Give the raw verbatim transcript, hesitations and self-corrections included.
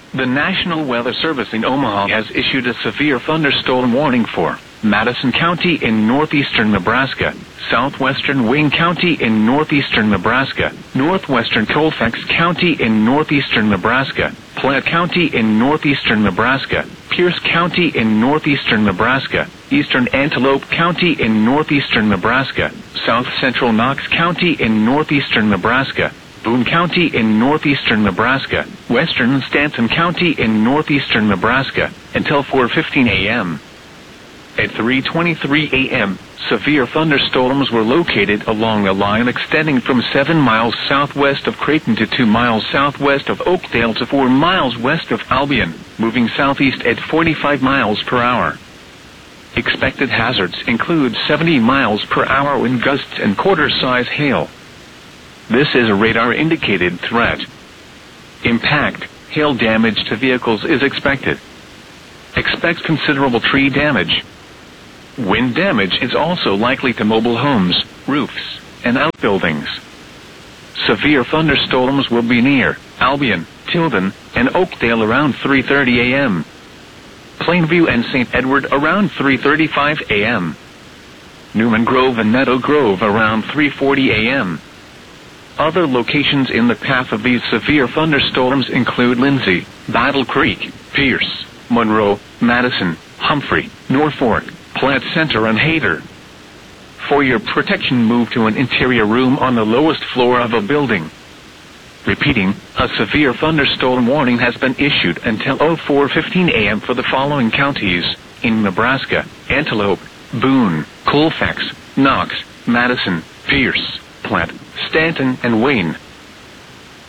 The National Weather Service in Omaha has issued a severe thunderstorm warning for Madison County in northeastern Nebraska, southwestern Wayne County in northeastern Nebraska, northwestern Colfax County in northeastern Nebraska, Platte County in northeastern Nebraska, Pierce County in northeastern Nebraska, eastern Antelope County in northeastern Nebraska, south central Knox County in northeastern Nebraska, Boone County in northeastern Nebraska, western Stanton County in northeastern Nebraska, until four fifteen a m At three twenty-three a m, severe thunderstorms were located along a line extending from seven miles southwest of Creighton to two miles southwest of Oakdale to four miles west of Albion, moving southeast at forty-five miles per hour. Expected hazards include seventy miles per hour wind gusts and quarter-size hail. This is a radar-indicated threat. Impact, hail damage to vehicles is expected. Expect considerable tree damage. Wind damage is also likely to mobile homes, roofs, and outbuildings. Severe thunderstorms will be near Albion, Tilden, and Oakdale around three thirty a m Plainview and Saint Edward around three thirty-five a m Newman Grove and Meadow Grove around three forty a m Other locations in the path of these severe thunderstorms include Lindsay, Battle Creek, Pierce, Monroe, Madison, Humphrey, Norfolk, Platte Center and Hayter. For your protection, move to an interior room on the lowest floor of a building. Repeating, a severe thunderstorm warning has been issued until four fifteen a m for the following counties in Nebraska: Antelope, Boone, Colfax, Knox, Madison, Pierce, Platte, Stanton, and Wayne.